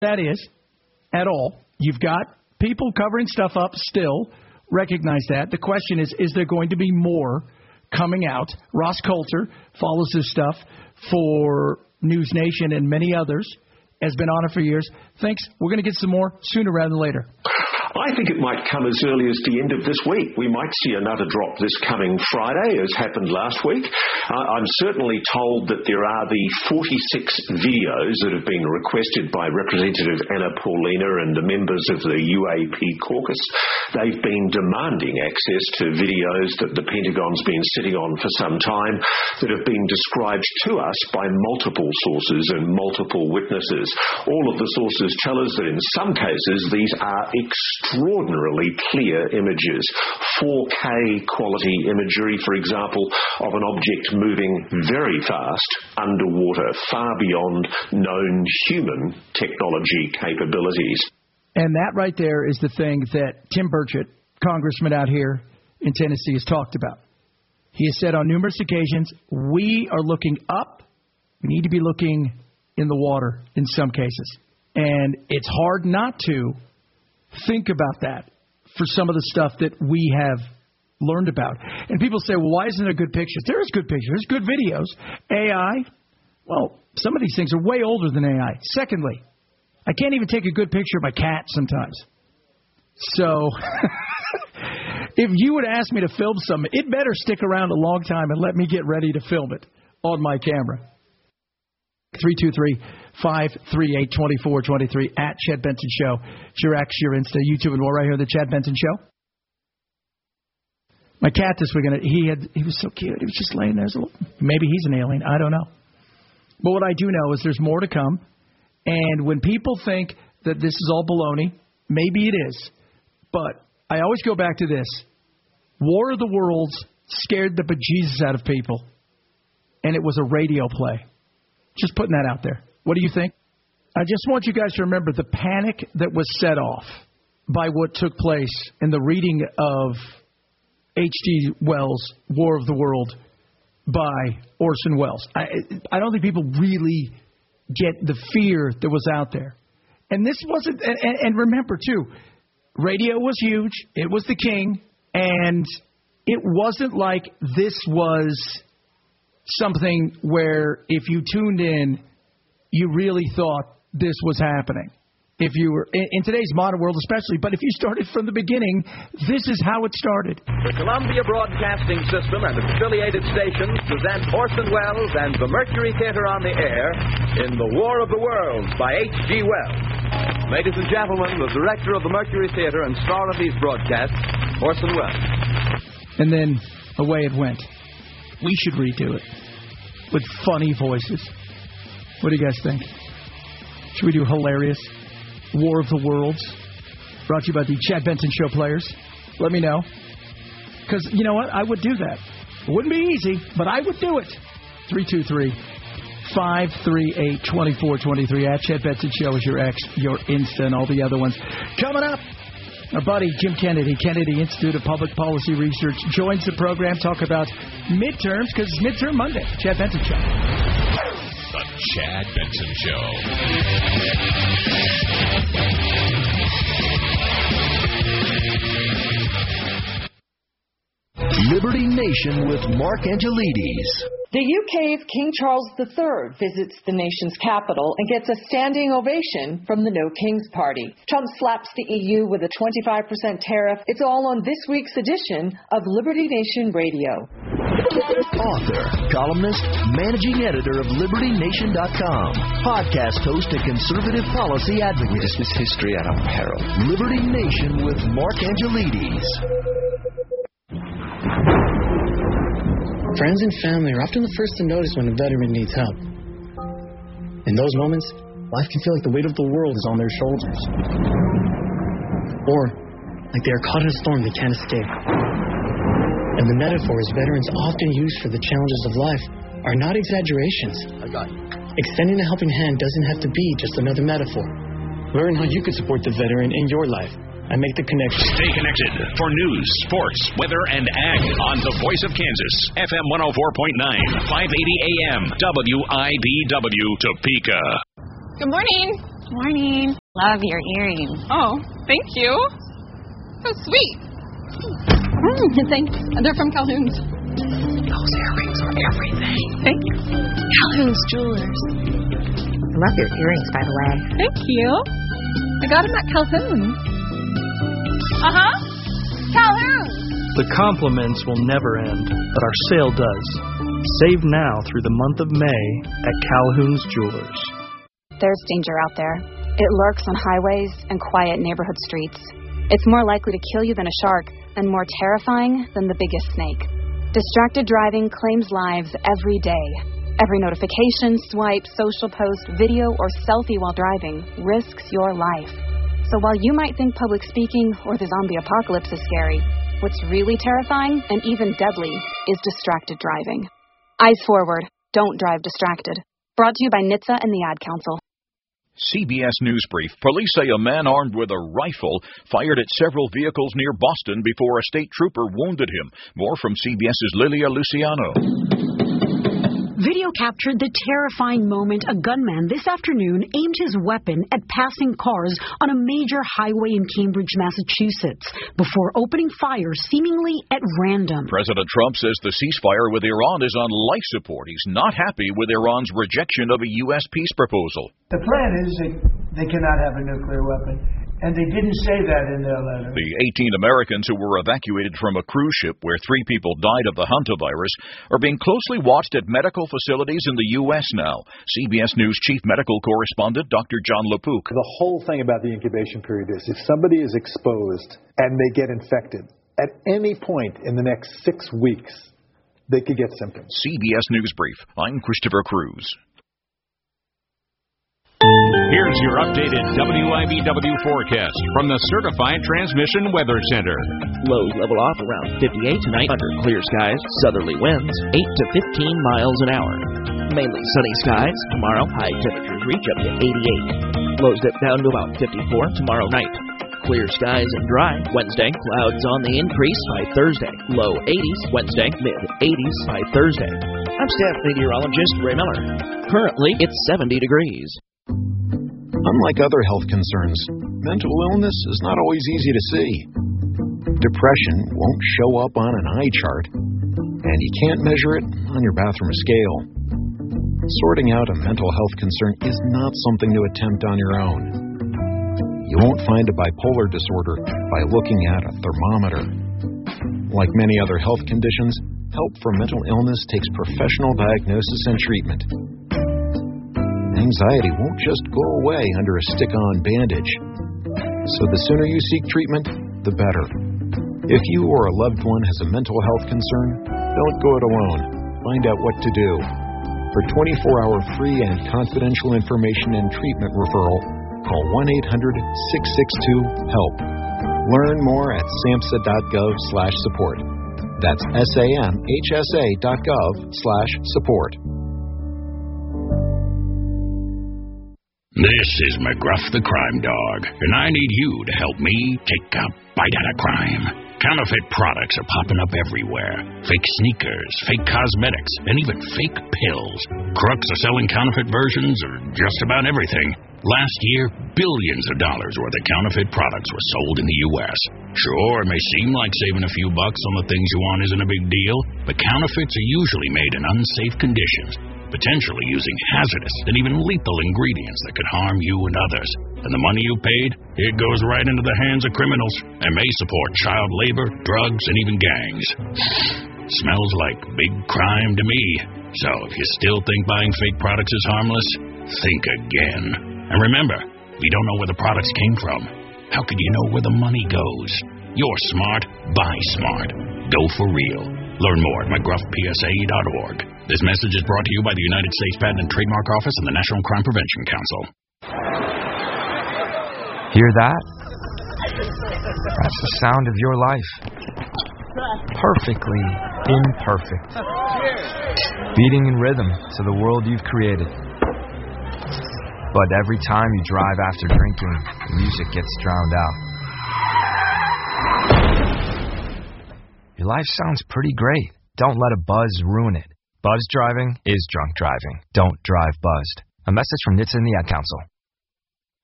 that is at all. You've got people covering stuff up still. Recognize that. The question is there going to be more coming out? Ross Coulter follows this stuff for News Nation and many others, has been on it for years, thinks we're going to get some more sooner rather than later. I think it might come as early as the end of this week. We might see another drop this coming Friday, as happened last week. I'm certainly told that there are the 46 videos that have been requested by Representative Anna Paulina and the members of the UAP caucus. They've been demanding access to videos that the Pentagon's been sitting on for some time that have been described to us by multiple sources and multiple witnesses. All of the sources tell us that in some cases these are extraordinarily clear images. 4K quality imagery, for example, of an object moving very fast underwater, far beyond known human technology capabilities. And that right there is the thing that Tim Burchett, congressman out here in Tennessee, has talked about. He has said on numerous occasions, we are looking up. We need to be looking in the water in some cases. And it's hard not to think about that for some of the stuff that we have learned about. And people say, well, why isn't there good pictures? There is good pictures, good videos. AI, well, some of these things are way older than AI. Secondly, I can't even take a good picture of my cat sometimes. So if you would ask me to film something, it better stick around a long time and let me get ready to film it on my camera. 323-538-2423 at Chad Benson Show. It's your X, your Insta, YouTube, and more right here, the Chad Benson Show. My cat this weekend, he was so cute. He was just laying there. Maybe he's an alien. I don't know. But what I do know is there's more to come. And when people think that this is all baloney, maybe it is. But I always go back to this. War of the Worlds scared the bejesus out of people. And it was a radio play. Just putting that out there. What do you think? I just want you guys to remember the panic that was set off by what took place in the reading of H.G. Wells' War of the World by Orson Welles. I don't think people really get the fear that was out there. And this wasn't, and remember too, radio was huge. It was the king. And it wasn't like this was something where if you tuned in, you really thought this was happening. If you were in today's modern world especially, but if you started from the beginning, this is how it started. The Columbia Broadcasting System and its affiliated stations present Orson Welles and the Mercury Theater on the air in The War of the Worlds by H.G. Wells. Ladies and gentlemen, the director of the Mercury Theater and star of these broadcasts, Orson Welles. And then away it went. We should redo it with funny voices. What do you guys think? Should we do hilarious War of the Worlds? Brought to you by the Chad Benson Show players. Let me know. Because, you know what? I would do that. It wouldn't be easy, but I would do it. 323-538-2423. At Chad Benson Show is your X, your Insta, and all the other ones. Coming up, our buddy Jim Kennedy, Kennedy Institute of Public Policy Research, joins the program. Talk about midterms, because it's Midterm Monday. Chad Benson Show. The Chad Benson Show. Liberty Nation with Mark Angelides. The UK's King Charles III visits the nation's capital and gets a standing ovation from the No Kings Party. Trump slaps the EU with a 25% tariff. It's all on this week's edition of Liberty Nation Radio. Author, columnist, managing editor of LibertyNation.com, podcast host and conservative policy advocate. We dismiss history at our peril. Liberty Nation with Mark Angelides. Friends and family are often the first to notice when a veteran needs help. In those moments, life can feel like the weight of the world is on their shoulders. Or like they are caught in a storm they can't escape. And the metaphors veterans often use for the challenges of life are not exaggerations. I got you. Extending a helping hand doesn't have to be just another metaphor. Learn how you can support the veteran in your life. I make the connection. Stay connected for news, sports, weather, and ag on the Voice of Kansas, FM 104.9, 580 AM, WIBW, Topeka. Good morning. Morning. Love your earrings. Oh, thank you. So sweet. Thanks. They're from Calhoun's. Those earrings are everything. Thank you. Calhoun's Jewelers. Love your earrings, by the way. Thank you. I got them at Calhoun's. Calhoun's. The compliments will never end, but our sale does. Save now through the month of May at Calhoun's Jewelers. There's danger out there. It lurks on highways and quiet neighborhood streets. It's more likely to kill you than a shark, and more terrifying than the biggest snake. Distracted driving claims lives every day. Every notification, swipe, social post, video, or selfie while driving risks your life. So while you might think public speaking or the zombie apocalypse is scary, what's really terrifying and even deadly is distracted driving. Eyes forward. Don't drive distracted. Brought to you by NHTSA and the Ad Council. CBS News Brief. Police say a man armed with a rifle fired at several vehicles near Boston before a state trooper wounded him. More from CBS's Lilia Luciano. Video captured the terrifying moment a gunman this afternoon aimed his weapon at passing cars on a major highway in Cambridge, Massachusetts, before opening fire seemingly at random. President Trump says the ceasefire with Iran is on life support. He's not happy with Iran's rejection of a U.S. peace proposal. The plan is they cannot have a nuclear weapon. And they didn't say that in their letter. The 18 Americans who were evacuated from a cruise ship where 3 people died of the hantavirus are being closely watched at medical facilities in the U.S. now. CBS News Chief Medical Correspondent Dr. John LaPook. The whole thing about the incubation period is if somebody is exposed and they get infected, at any point in the next 6 weeks, they could get symptoms. CBS News Brief. I'm Christopher Cruz. Here's your updated WIBW forecast from the Certified Transmission Weather Center. Lows level off around 58 tonight under clear skies. Southerly winds 8 to 15 miles an hour. Mainly sunny skies. Tomorrow, high temperatures reach up to 88. Lows dip down to about 54 tomorrow night. Clear skies and dry. Wednesday, clouds on the increase by Thursday. Low 80s. Wednesday, mid-80s by Thursday. I'm staff meteorologist Ray Miller. Currently, it's 70 degrees. Unlike other health concerns, mental illness is not always easy to see. Depression won't show up on an eye chart, and you can't measure it on your bathroom scale. Sorting out a mental health concern is not something to attempt on your own. You won't find a bipolar disorder by looking at a thermometer. Like many other health conditions, help for mental illness takes professional diagnosis and treatment. Anxiety won't just go away under a stick-on bandage. So the sooner you seek treatment, the better. If you or a loved one has a mental health concern, don't go it alone. Find out what to do. For 24-hour free and confidential information and treatment referral, call 1-800-662-HELP. Learn more at samhsa.gov/support. That's samhsa.gov/support. This is McGruff the Crime Dog, and I need you to help me take a bite out of crime. Counterfeit products are popping up everywhere. Fake sneakers, fake cosmetics, and even fake pills. Crooks are selling counterfeit versions of just about everything. Last year, billions of dollars worth of counterfeit products were sold in the U.S. Sure, it may seem like saving a few bucks on the things you want isn't a big deal, but counterfeits are usually made in unsafe conditions, potentially using hazardous and even lethal ingredients that could harm you and others. And the money you paid, it goes right into the hands of criminals and may support child labor, drugs, and even gangs. Smells like big crime to me. So if you still think buying fake products is harmless, think again. And remember, we don't know where the products came from. How could you know where the money goes? You're smart, buy smart. Go for real. Learn more at McGruffPSA.org. This message is brought to you by the United States Patent and Trademark Office and the National Crime Prevention Council. Hear that? That's the sound of your life. Perfectly imperfect. Beating in rhythm to the world you've created. But every time you drive after drinking, the music gets drowned out. Your life sounds pretty great. Don't let a buzz ruin it. Buzz driving is drunk driving. Don't drive buzzed. A message from NHTSA and the Ad Council.